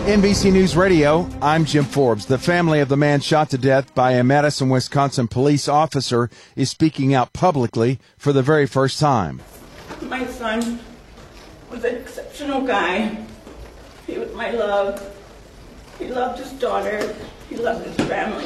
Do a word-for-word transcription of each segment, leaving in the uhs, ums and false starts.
N B C News Radio, I'm Jim Forbes. The family of the man shot to death by a Madison, Wisconsin police officer is speaking out publicly for the very first time. My son was an exceptional guy. He was my love. He loved his daughter. He loved his family.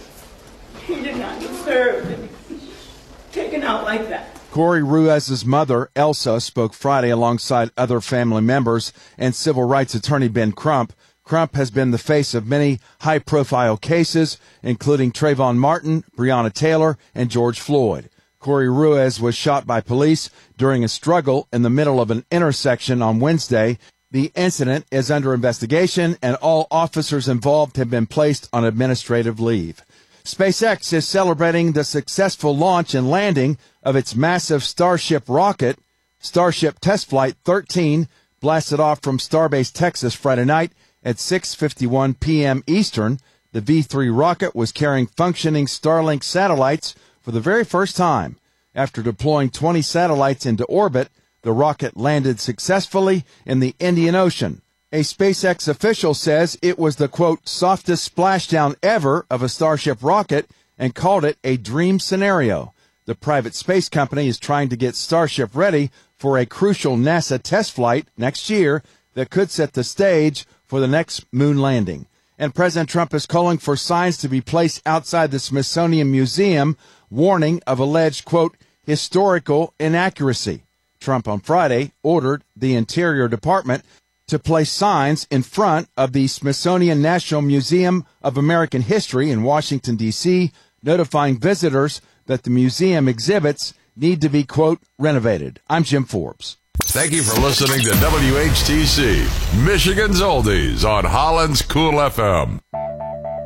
He did not deserve to be taken out like that. Corey Ruiz's mother, Elsa, spoke Friday alongside other family members and civil rights attorney Ben Crump. Crump has been the face of many high-profile cases, including Trayvon Martin, Breonna Taylor, and George Floyd. Corey Ruiz was shot by police during a struggle in the middle of an intersection on Wednesday. The incident is under investigation, and all officers involved have been placed on administrative leave. SpaceX is celebrating the successful launch and landing of its massive Starship rocket. Starship Test Flight thirteen blasted off from Starbase, Texas, Friday night at six fifty-one p.m. Eastern. The V three rocket was carrying functioning Starlink satellites for the very first time. After deploying twenty satellites into orbit, the rocket landed successfully in the Indian Ocean. A SpaceX official says it was the, quote, softest splashdown ever of a Starship rocket and called it a dream scenario. The private space company is trying to get Starship ready for a crucial NASA test flight next year that could set the stage for the next moon landing. And President Trump is calling for signs to be placed outside the Smithsonian Museum, warning of alleged, quote, historical inaccuracy. Trump on Friday ordered the Interior Department to place signs in front of the Smithsonian National Museum of American History in Washington, D C, notifying visitors that the museum exhibits need to be, quote, renovated. I'm Jim Forbes. Thank you for listening to W H T C, Michigan's Oldies on Holland's Cool F M.